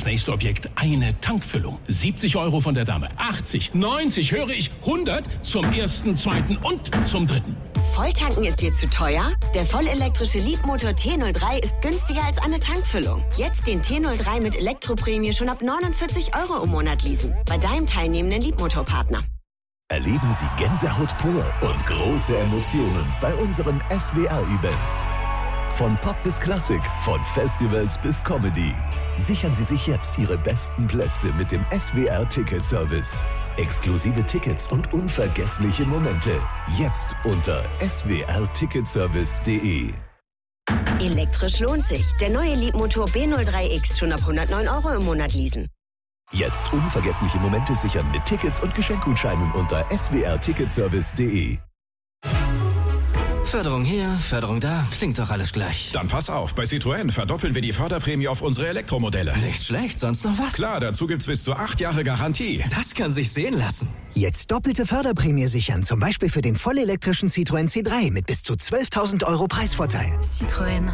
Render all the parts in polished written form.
das nächste Objekt eine Tankfüllung. 70 € von der Dame, 80, 90, höre ich, 100 zum ersten, zweiten und zum dritten. Volltanken ist dir zu teuer? Der vollelektrische Leapmotor T03 ist günstiger als eine Tankfüllung. Jetzt den T03 mit Elektroprämie schon ab 49 € im Monat leasen. Bei deinem teilnehmenden Leapmotor-Partner. Erleben Sie Gänsehaut pur und große Emotionen bei unseren SWR-Events. Von Pop bis Klassik, von Festivals bis Comedy. Sichern Sie sich jetzt Ihre besten Plätze mit dem SWR-Ticket-Service. Exklusive Tickets und unvergessliche Momente. Jetzt unter swrticketservice.de. Elektrisch lohnt sich. Der neue Leapmotor B03X schon ab 109 € im Monat leasen. Jetzt unvergessliche Momente sichern mit Tickets und Geschenkgutscheinen unter swrticketservice.de. Förderung hier, Förderung da, klingt doch alles gleich. Dann pass auf, bei Citroën verdoppeln wir die Förderprämie auf unsere Elektromodelle. Nicht schlecht, sonst noch was? Klar, dazu gibt's bis zu 8 Jahre Garantie. Das kann sich sehen lassen. Jetzt doppelte Förderprämie sichern, zum Beispiel für den vollelektrischen Citroën C3 mit bis zu 12.000 € Preisvorteil. Citroën.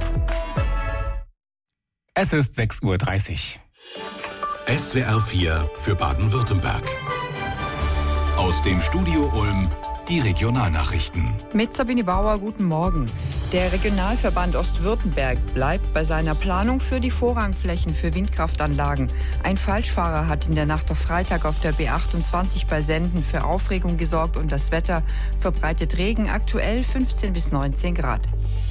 Es ist 6:30 Uhr. SWR 4 für Baden-Württemberg. Aus dem Studio Ulm die Regionalnachrichten. Mit Sabine Bauer, guten Morgen. Der Regionalverband Ostwürttemberg bleibt bei seiner Planung für die Vorrangflächen für Windkraftanlagen. Ein Falschfahrer hat in der Nacht auf Freitag auf der B28 bei Senden für Aufregung gesorgt und das Wetter verbreitet Regen, aktuell 15 bis 19 Grad.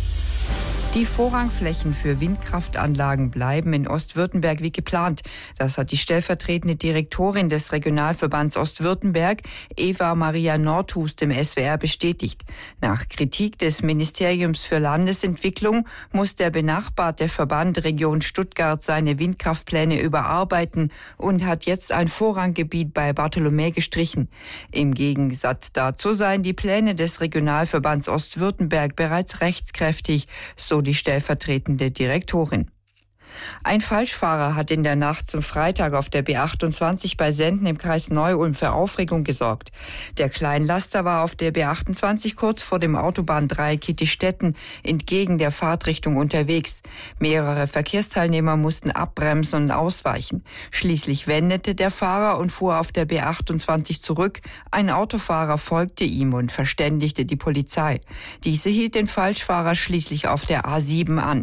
Die Vorrangflächen für Windkraftanlagen bleiben in Ostwürttemberg wie geplant. Das hat die stellvertretende Direktorin des Regionalverbands Ostwürttemberg, Eva Maria Nordhus, dem SWR bestätigt. Nach Kritik des Ministeriums für Landesentwicklung muss der benachbarte Verband Region Stuttgart seine Windkraftpläne überarbeiten und hat jetzt ein Vorranggebiet bei Bartholomä gestrichen. Im Gegensatz dazu seien die Pläne des Regionalverbands Ostwürttemberg bereits rechtskräftig, so die stellvertretende Direktorin. Ein Falschfahrer hat in der Nacht zum Freitag auf der B28 bei Senden im Kreis Neu-Ulm für Aufregung gesorgt. Der Kleinlaster war auf der B28 kurz vor dem Autobahndreieck Kittistetten entgegen der Fahrtrichtung unterwegs. Mehrere Verkehrsteilnehmer mussten abbremsen und ausweichen. Schließlich wendete der Fahrer und fuhr auf der B28 zurück. Ein Autofahrer folgte ihm und verständigte die Polizei. Diese hielt den Falschfahrer schließlich auf der A7 an.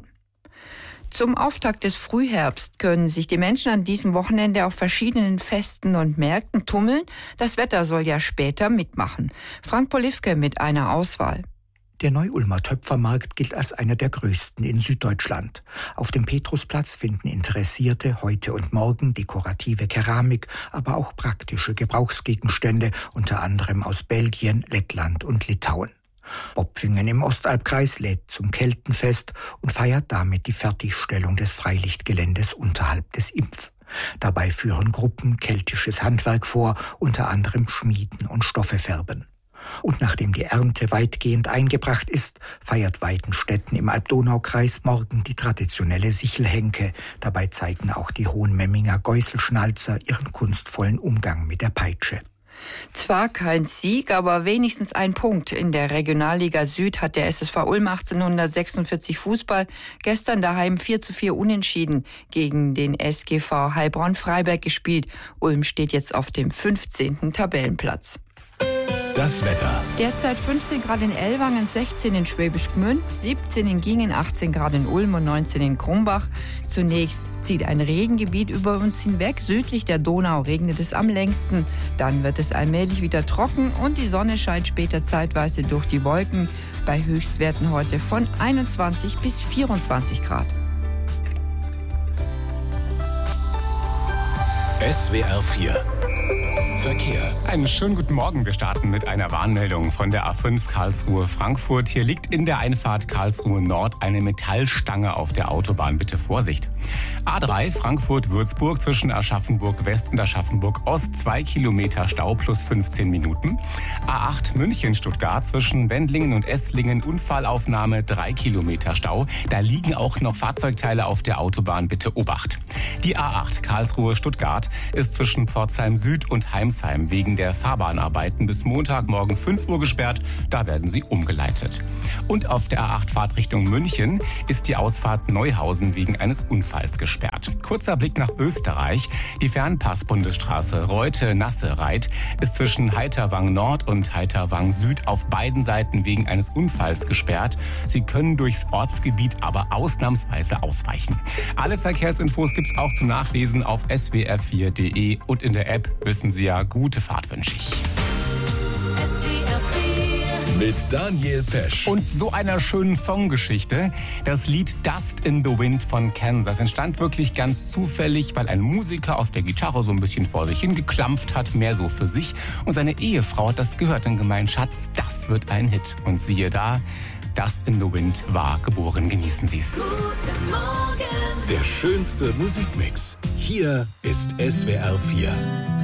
Zum Auftakt des Frühherbst können sich die Menschen an diesem Wochenende auf verschiedenen Festen und Märkten tummeln. Das Wetter soll ja später mitmachen. Frank Polifke mit einer Auswahl. Der Neu-Ulmer Töpfermarkt gilt als einer der größten in Süddeutschland. Auf dem Petrusplatz finden Interessierte heute und morgen dekorative Keramik, aber auch praktische Gebrauchsgegenstände, unter anderem aus Belgien, Lettland und Litauen. Bopfingen im Ostalbkreis lädt zum Keltenfest und feiert damit die Fertigstellung des Freilichtgeländes unterhalb des Impf. Dabei führen Gruppen keltisches Handwerk vor, unter anderem Schmieden und Stoffe färben. Und nachdem die Ernte weitgehend eingebracht ist, feiert Weidenstetten im Alb-Donau-Kreis morgen die traditionelle Sichelhenke. Dabei zeigen auch die Hohenmemminger Gäuselschnalzer ihren kunstvollen Umgang mit der Peitsche. Zwar kein Sieg, aber wenigstens ein Punkt. In der Regionalliga Süd hat der SSV Ulm 1846 Fußball gestern daheim 4:4 unentschieden gegen den SGV Heilbronn-Freiberg gespielt. Ulm steht jetzt auf dem 15. Tabellenplatz. Das Wetter. Derzeit 15 Grad in Ellwangen, 16 in Schwäbisch Gmünd, 17 in Gingen, 18 Grad in Ulm und 19 in Krumbach. Zunächst zieht ein Regengebiet über uns hinweg. Südlich der Donau regnet es am längsten. Dann wird es allmählich wieder trocken und die Sonne scheint später zeitweise durch die Wolken. Bei Höchstwerten heute von 21 bis 24 Grad. SWR 4 Verkehr. Einen schönen guten Morgen. Wir starten mit einer Warnmeldung von der A5 Karlsruhe-Frankfurt. Hier liegt in der Einfahrt Karlsruhe Nord eine Metallstange auf der Autobahn. Bitte Vorsicht. A3 Frankfurt-Würzburg zwischen Aschaffenburg West und Aschaffenburg Ost 2 Kilometer Stau plus 15 Minuten. A8 München-Stuttgart zwischen Wendlingen und Esslingen Unfallaufnahme 3 Kilometer Stau. Da liegen auch noch Fahrzeugteile auf der Autobahn. Bitte Obacht. Die A8 Karlsruhe-Stuttgart ist zwischen Pforzheim Süd und Heim Germersheim wegen der Fahrbahnarbeiten bis Montagmorgen 5 Uhr gesperrt. Da werden sie umgeleitet. Und auf der A8 Fahrtrichtung München ist die Ausfahrt Neuhausen wegen eines Unfalls gesperrt. Kurzer Blick nach Österreich. Die Fernpass-Bundesstraße Reute-Nassereit ist zwischen Heiterwang Nord und Heiterwang Süd auf beiden Seiten wegen eines Unfalls gesperrt. Sie können durchs Ortsgebiet aber ausnahmsweise ausweichen. Alle Verkehrsinfos gibt's auch zum Nachlesen auf swr4.de und in der App, wissen Sie ja, gute Fahrt wünsche ich. Mit Daniel Pesch. Und so einer schönen Songgeschichte. Das Lied Dust in the Wind von Kansas entstand wirklich ganz zufällig, weil ein Musiker auf der Gitarre so ein bisschen vor sich hingeklampft hat, mehr so für sich. Und seine Ehefrau hat das gehört und gemeint, Schatz, das wird ein Hit. Und siehe da, Dust in the Wind war geboren. Genießen Sie es. Guten Morgen. Der schönste Musikmix. Hier ist SWR 4.